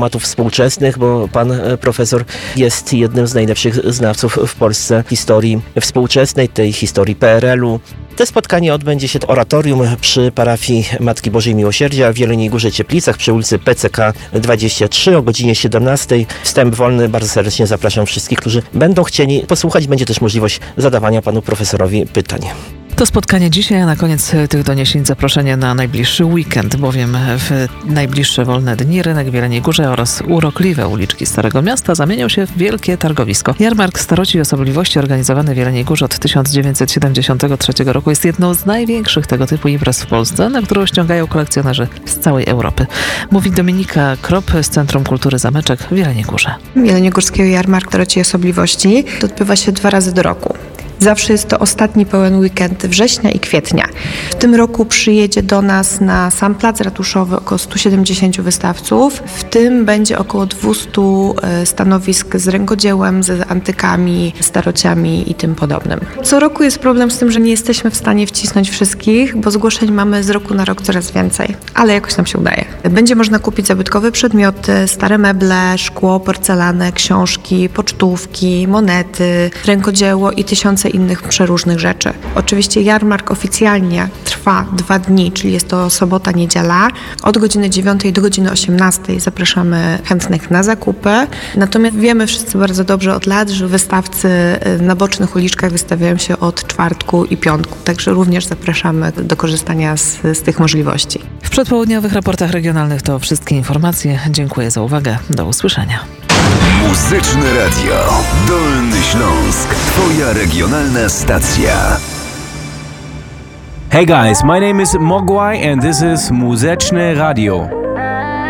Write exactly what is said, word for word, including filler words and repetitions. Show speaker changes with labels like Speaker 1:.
Speaker 1: tematów współczesnych, bo pan profesor jest jednym z najlepszych znawców w Polsce historii współczesnej, tej historii P R L u. To spotkanie odbędzie się w oratorium przy parafii Matki Bożej Miłosierdzia w Jeleniej Górze Cieplicach przy ulicy P C K dwadzieścia trzy o godzinie siedemnastej. Wstęp wolny, bardzo serdecznie zapraszam wszystkich, którzy będą chcieli posłuchać. Będzie też możliwość zadawania panu profesorowi pytań.
Speaker 2: To spotkanie dzisiaj, a na koniec tych doniesień zaproszenie na najbliższy weekend, bowiem w najbliższe wolne dni rynek w Jeleniej Górze oraz urokliwe uliczki Starego Miasta zamienią się w wielkie targowisko. Jarmark Staroci i Osobliwości organizowany w Jeleniej Górze od tysiąc dziewięćset siedemdziesiątego trzeciego roku jest jedną z największych tego typu imprez w Polsce, na którą ściągają kolekcjonerzy z całej Europy. Mówi Dominika Krop z Centrum Kultury Zameczek w Jeleniej Górze.
Speaker 3: Jeleniogórskiego Jarmark Staroci i Osobliwości odbywa się dwa razy do roku. Zawsze jest to ostatni pełen weekend września i kwietnia. W tym roku przyjedzie do nas na sam plac ratuszowy około stu siedemdziesięciu wystawców. W tym będzie około dwustu stanowisk z rękodziełem, z antykami, starociami i tym podobnym. Co roku jest problem z tym, że nie jesteśmy w stanie wcisnąć wszystkich, bo zgłoszeń mamy z roku na rok coraz więcej, ale jakoś nam się udaje. Będzie można kupić zabytkowe przedmioty, stare meble, szkło, porcelanę, książki, pocztówki, monety, rękodzieło i tysiące innych przeróżnych rzeczy. Oczywiście jarmark oficjalnie trwa dwa dni, czyli jest to sobota, niedziela. Od godziny dziewiątej do godziny osiemnastej zapraszamy chętnych na zakupy. Natomiast wiemy wszyscy bardzo dobrze od lat, że wystawcy na bocznych uliczkach wystawiają się od czwartku i piątku. Także również zapraszamy do korzystania z, z tych możliwości.
Speaker 2: W przedpołudniowych raportach regionalnych to wszystkie informacje. Dziękuję za uwagę. Do usłyszenia.
Speaker 4: Muzyczne Radio Dolny Śląsk. Twoja regionalna stacja.
Speaker 5: Hey guys, my name is Mogwai and this is Muzyczne Radio.